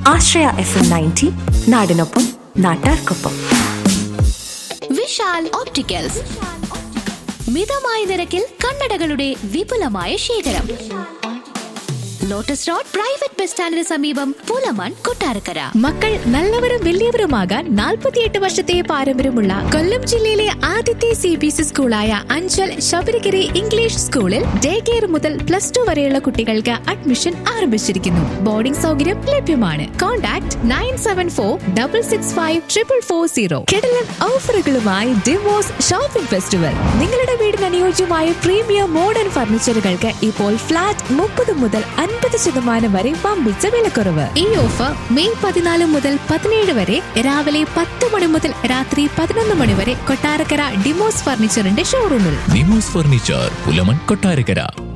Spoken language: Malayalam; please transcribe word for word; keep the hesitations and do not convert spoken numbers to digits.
ആശ്രയ എഫ് എം നയൻറ്റി, നാടിനൊപ്പം നാട്ടാർക്കൊപ്പം. വിശാൽ ഓപ്റ്റിക്കൽസ്, മിതമായ നിരക്കിൽ കണ്ണടകളുടെ വിപുലമായ ശേഖരം. ലോട്ടസ് റോഡ് പ്രൈവറ്റ് ബസ് സ്റ്റാൻഡിന് സമീപം, പുലമൺ, കൊട്ടാരക്കര. മക്കൾ നല്ലവരും വലിയവരുമാകാൻ നാൽപ്പത്തിയെട്ട് വർഷത്തെ പാരമ്പര്യമുള്ള കൊല്ലം ജില്ലയിലെ ആദ്യത്തെ C B S E സ്കൂളായ Anchal Sabarigiri English സ്കൂളിൽ ഡേ കെയർ മുതൽ പ്ലസ് ടു വരെയുള്ള കുട്ടികൾക്ക് അഡ്മിഷൻ ആരംഭിച്ചിരിക്കുന്നു. ബോർഡിംഗ് സൗകര്യം ലഭ്യമാണ്. Contact nine seven four double six five triple four zero. കിടലൻ ഓഫറുകളുമായി divorce shopping festival. നിങ്ങളുടെ വീടിന് അനുയോജ്യമായ പ്രീമിയം മോഡേൺ ഫർണിച്ചറുകൾക്ക് ഇപ്പോൾ ഫ്ലാറ്റ് മുപ്പത് മുതൽ അൻപത് ശതമാനം വരെ വമ്പിച്ച വിലക്കുറവ്. ഈ ഓഫർ മെയ് പതിനാല് മുതൽ പതിനേഴ് വരെ രാവിലെ പത്ത് മണി മുതൽ രാത്രി പതിനൊന്ന് മണി വരെ കൊട്ടാരക്കര ഡിമോസ് ഫർണിച്ചറിന്റെ ഷോറൂമിൽ. ഡിമോസ് ഫർണിച്ചർ, പുലമൺ, കൊട്ടാരക്കര.